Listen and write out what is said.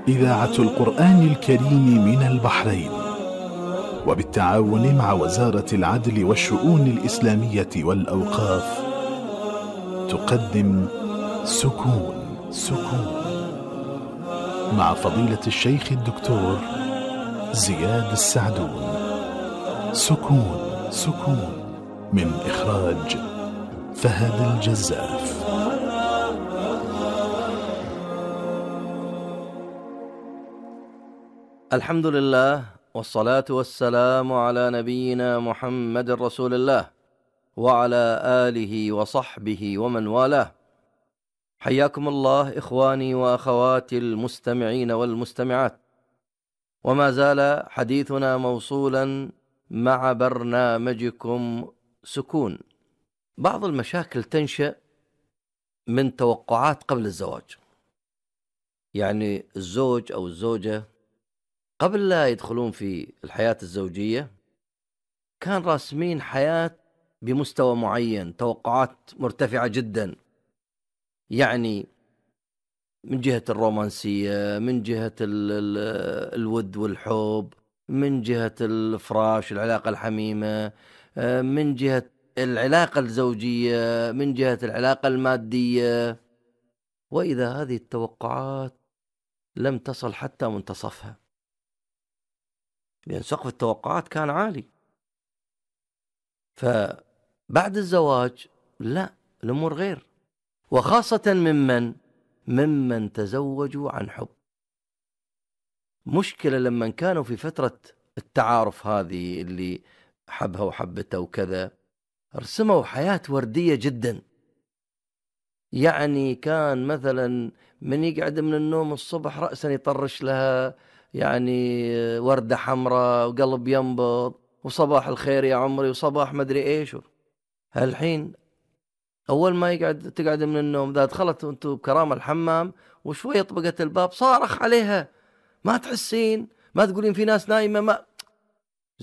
إذاعة القرآن الكريم من البحرين، وبالتعاون مع وزارة العدل والشؤون الإسلامية والأوقاف، تقدم سكون مع فضيلة الشيخ الدكتور زياد السعدون. سكون من إخراج فهد الجزاف. الحمد لله، والصلاة والسلام على نبينا محمد رسول الله وعلى آله وصحبه ومن والاه. حياكم الله إخواني وأخواتي المستمعين والمستمعات، وما زال حديثنا موصولا مع برنامجكم سكون. بعض المشاكل تنشأ من توقعات قبل الزواج، يعني الزوج أو الزوجة قبل لا يدخلون في الحياة الزوجية كان راسمين حياة بمستوى معين، توقعات مرتفعة جدا، يعني من جهة الرومانسية، من جهة الود والحب، من جهة الفراش العلاقة الحميمة، من جهة العلاقة الزوجية، من جهة العلاقة المادية. وإذا هذه التوقعات لم تصل حتى منتصفها، لأن سقف التوقعات كان عالي. فبعد الزواج لا، الأمور غير، وخاصة ممن تزوجوا عن حب. مشكلة لما كانوا في فترة التعارف هذه اللي حبها وحبته وكذا، رسموا حياة وردية جدا. يعني كان مثلا من يقعد من النوم الصبح رأسا يطرش لها يعني وردة حمراء وقلب ينبض وصباح الخير يا عمري وصباح مدري ايش. هالحين اول ما تقعد من النوم، ذا دخلت انتو بكرامة الحمام وشوية طبقت الباب صارخ عليها، ما تحسين؟ ما تقولين في ناس نايمة؟ ما